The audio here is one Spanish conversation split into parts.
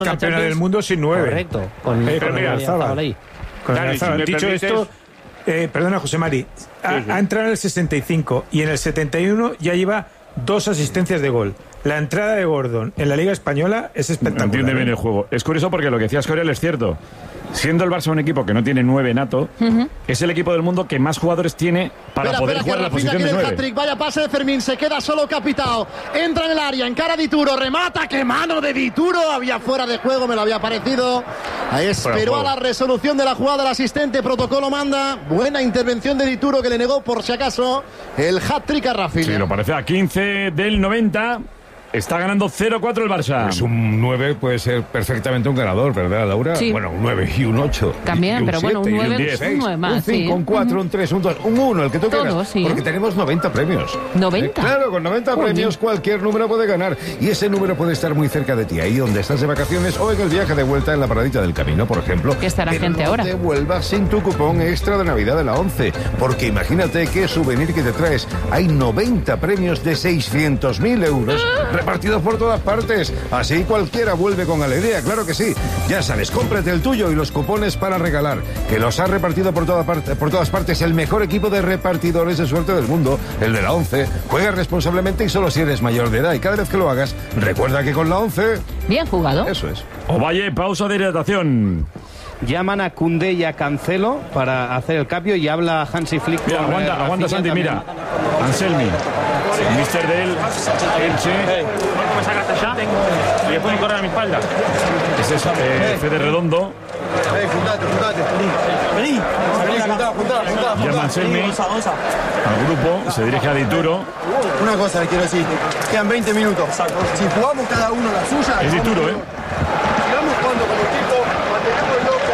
campeona del mundo sin 9. Correcto. Con Oyarzabal. Dicho esto, perdona, José Mari, ha entrado en el 65 y en el 71 ya lleva 2 asistencias de gol. La entrada de Gordon en la Liga Española es espectacular. Entiende bien el juego. Es curioso porque lo que decía Escorial es cierto. Siendo el Barça un equipo que no tiene 9 nato, es el equipo del mundo que más jugadores tiene para poder jugar la posición de 9. Vaya pase de Fermín, se queda solo Capitao. Entra en el área, encara Dituro, remata, qué mano de Dituro. Había fuera de juego, me lo había parecido. Esperó a la resolución de la jugada el asistente, protocolo manda. Buena intervención de Dituro que le negó por si acaso el hat-trick a Rafinha. Sí, lo parece a 15 del 90. Está ganando 0-4 el Barça. Pues un 9 puede ser perfectamente un ganador, ¿verdad, Laura? Sí. Bueno, un 9 y un 8. También, pero bueno, un 9 es un 9 más. Un 5, un 4, un 3, un 2, un 1, el que tú quieras. Sí. Porque tenemos 90 premios. ¿90? Claro, con 90 premios cualquier número puede ganar. Y ese número puede estar muy cerca de ti, ahí donde estás de vacaciones o en el viaje de vuelta en la paradita del camino, por ejemplo. Que estará gente ahora. No te vuelvas sin tu cupón extra de Navidad de la 11. Porque imagínate qué souvenir que te traes. Hay 90 premios de 600.000 euros repartidos por todas partes. Así cualquiera vuelve con alegría, claro que sí. Ya sabes, cómprate el tuyo y los cupones para regalar, que los ha repartido por todas partes el mejor equipo de repartidores de suerte del mundo, el de la 11. Juega responsablemente y solo si eres mayor de edad. Y cada vez que lo hagas, recuerda que con la 11... Bien jugado. Eso es. Ovalle, pausa de hidratación. Llaman a Koundé y a Cancelo para hacer el cambio y habla Hansi Flick. Mira, aguanta Santi, también. Mira. Anselmi, mister del Elche. ¿Cómo me sacaste ya? Y después me corren a mi espalda. Ese es Fede Redondo. Vení. Llama Anselmi al grupo, se dirige a Dituro. Una cosa le quiero decir, quedan 20 minutos. Si jugamos cada uno la suya... Es Dituro, Sigamos jugando con equipo, mantenemos el loca.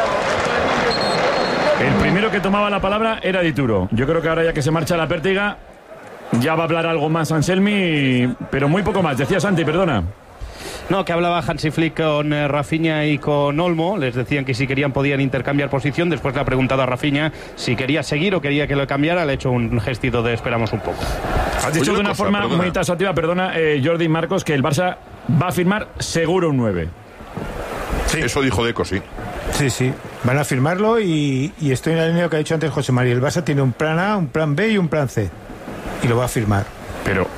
El primero que tomaba la palabra era Dituro. Yo creo que ahora ya que se marcha la pértiga, ya va a hablar algo más Anselmi, pero muy poco más. Decía Santi, perdona. No, que hablaba Hansi Flick con Rafinha y con Olmo. Les decían que si querían podían intercambiar posición. Después le ha preguntado a Rafinha si quería seguir o quería que lo cambiara. Le ha hecho un gestito de esperamos un poco. Has dicho de una forma muy taxativa, perdona, Jordi Marcos, que el Barça va a firmar seguro un 9. Sí. Eso dijo Deco, sí. Sí. Van a firmarlo y estoy en la línea que ha dicho antes José María. El Barça tiene un plan A, un plan B y un plan C. Y lo va a firmar. Pero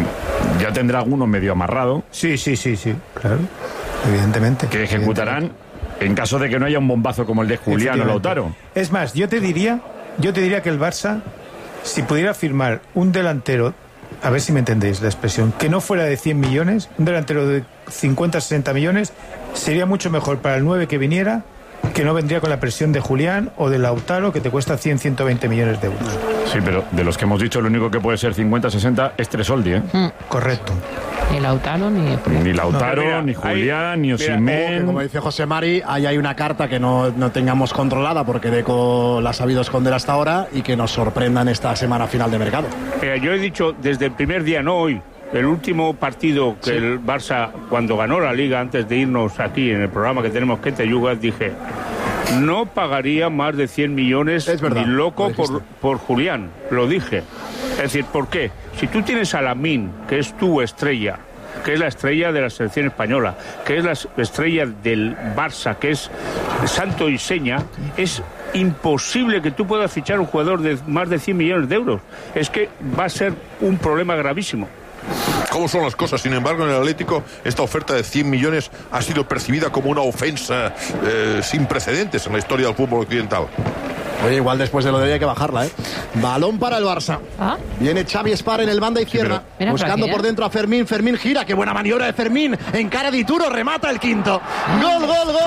ya tendrá alguno medio amarrado. Sí, claro. Evidentemente. Que ejecutarán en caso de que no haya un bombazo como el de Julián o Lautaro. Es más, yo te diría que el Barça, si pudiera firmar un delantero, a ver si me entendéis la expresión, que no fuera de 100 millones, un delantero de 50, 60 millones, sería mucho mejor para el 9 que viniera, que no vendría con la presión de Julián o de Lautaro, que te cuesta 100, 120 millones de euros. Sí, pero de los que hemos dicho, lo único que puede ser 50, 60 es Tresoldi, ¿eh? Correcto. Ni Lautaro, ni Lautaro, mira, ni Julián, ni Osimhen. Como dice José Mari, ahí hay una carta que no tengamos controlada porque Deco la ha sabido esconder hasta ahora y que nos sorprenda en esta semana final de mercado. Yo he dicho desde el primer día, no hoy, el último partido que el Barça, cuando ganó la Liga, antes de irnos aquí en el programa que tenemos que te yugas, dije, no pagaría más de 100 millones ni loco por Julián, lo dije. Es decir, ¿por qué? Si tú tienes a Lamine, que es tu estrella, que es la estrella de la selección española, que es la estrella del Barça, que es santo y seña, es imposible que tú puedas fichar un jugador de más de 100 millones de euros. Es que va a ser un problema gravísimo. ¿Cómo son las cosas? Sin embargo, en el Atlético esta oferta de 100 millones ha sido percibida como una ofensa sin precedentes en la historia del fútbol occidental. Oye, igual después de lo de hoy hay que bajarla, ¿eh? Balón para el Barça. Viene Xavi Espar en el banda izquierda, buscando por dentro a Fermín. Fermín gira, qué buena maniobra de Fermín. Encara Dituro, remata el quinto. Gol.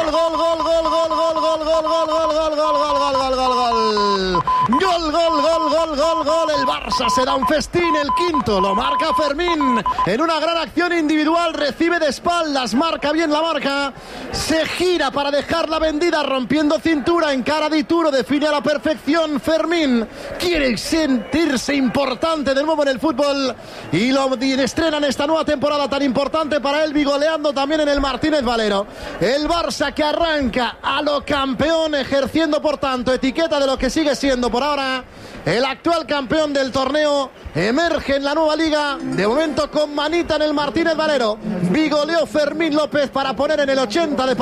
El Barça se da un festín, el quinto. Lo marca Fermín. En una gran acción individual, recibe de espaldas, marca bien la marca. Se gira para dejarla vendida, rompiendo cintura. Encara Dituro, define a la perfección Fermín. Quiere sentirse importante de nuevo en el fútbol y lo estrenan esta nueva temporada tan importante para él, goleando también en el Martínez Valero. El Barça que arranca a lo campeón, ejerciendo por tanto etiqueta de lo que sigue siendo por ahora el actual actual campeón del torneo, emerge en la nueva liga, de momento con manita en el Martínez Valero. Vigoleó Fermín López para poner en el 80 de